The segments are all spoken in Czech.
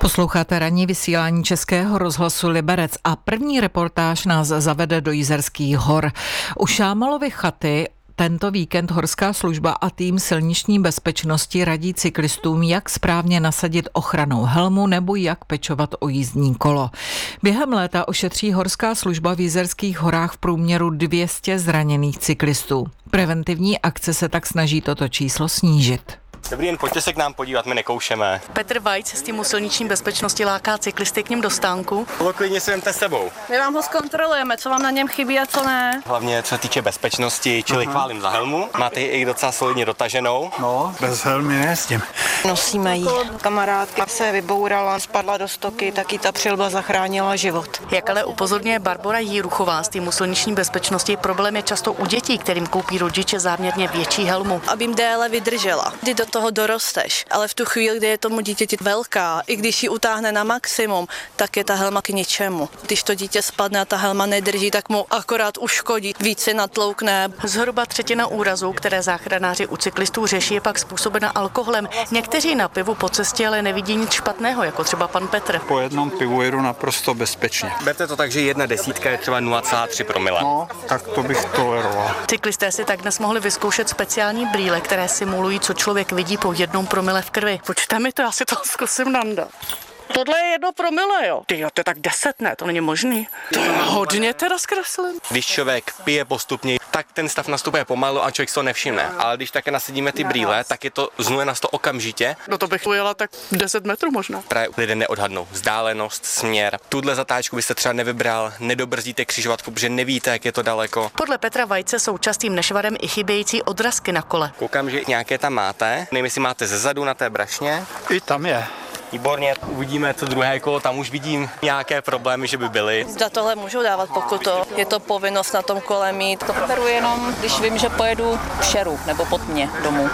Posloucháte ranní vysílání Českého rozhlasu Liberec a první reportáž nás zavede do Jizerských hor. U Šámalovy chaty tento víkend Horská služba a tým silniční bezpečnosti radí cyklistům, jak správně nasadit ochrannou helmu nebo jak pečovat o jízdní kolo. Během léta ošetří Horská služba v Jizerských horách v průměru 200 zraněných cyklistů. Preventivní akce se tak snaží toto číslo snížit. Dobrý den, pojďte se k nám podívat, my nekoušeme. Petr Vajc z týmu silniční bezpečnosti láká cyklisty k ním do stánku. Klidně si vemte s sebou. My vám ho zkontrolujeme, co vám na něm chybí a co ne. Hlavně co se týče bezpečnosti, čili chválím za helmu. Máte ji i docela solidně dotaženou. No, bez helmy nejezdím. Nosíme ji. Kamarádka se vybourala, spadla do stoky, taky ta přilba zachránila život. Jak ale upozorňuje Barbora Jíruchová z týmu silniční bezpečnosti, problém je často u dětí, kterým koupí rodiče záměrně větší helmu. Aby jim déle vydržela. Kdy do toho dorosteš, ale v tu chvíli, kdy je tomu dítěti velká, i když ji utáhne na maximum, tak je ta helma k ničemu. Když to dítě spadne a ta helma nedrží, tak mu akorát uškodí, víc si natloukne. Zhruba třetina úrazů, které záchranáři u cyklistů řeší, je pak způsobena alkoholem. Někteří na pivu po cestě ale nevidí nic špatného, jako třeba pan Petr. Po jednom pivu jedu naprosto bezpečně. Berte to tak, že 1/10 je třeba 0,3 promile. No, tak to bych toleroval. Cyklisté si tak dnes mohli vyzkoušet speciální brýle, které simulují, co člověk vidí po 1 promile v krvi. Počte mi to, já si to zkusím nandat. Tohle je 1 promile, jo. Tyjo, to je tak 10, ne, to není možný. To je hodně teda zkreslím. Když člověk pije postupně, tak ten stav nastupuje pomalu a člověk si to nevšimne. Ale když také nasadíme ty brýle, tak je to z 0 na 100 okamžitě. No to bych ujela tak 10 metrů možná. Právě lidé neodhadnou vzdálenost, směr. Tuhle zatáčku byste třeba nevybral, nedobrzdíte křižovatku, protože nevíte, jak je to daleko. Podle Petra Vajce jsou častým nešvarem i chybějící odrazky na kole. Koukám, že nějaké tam máte. Nevím, jestli máte zezadu na té brašně. I tam je. Výborně, uvidíme, co druhé kolo, tam už vidím nějaké problémy, že by byly. Za tohle můžou dávat pokutu. Je to povinnost na tom kole mít. To beru jenom, když vím, že pojedu v šeru nebo pod mě domů.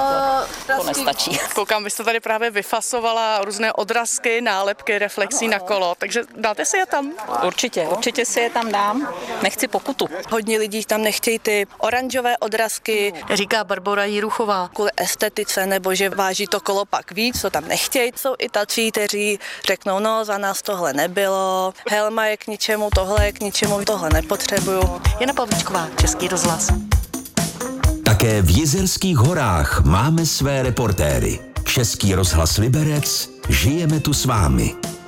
To nestačí. Koukám, vy jste tady právě vyfasovala různé odrazky, nálepky, reflexí na kolo, takže dáte si je tam? Určitě si je tam dám. Nechci pokutu. Hodně lidí tam nechtějí ty oranžové odrazky. Říká Barbora Jíruchová. Kvůli estetice nebo že váží to kolo pak víc, to tam nechtějí. Jsou i tací, kteří řeknou, no za nás tohle nebylo, helma je k ničemu, tohle je k ničemu, tohle nepotřebuju. Jana Pavlíčková, Český rozhlas. Také v Jizerských horách máme své reportéry. Český rozhlas Liberec, žijeme tu s vámi.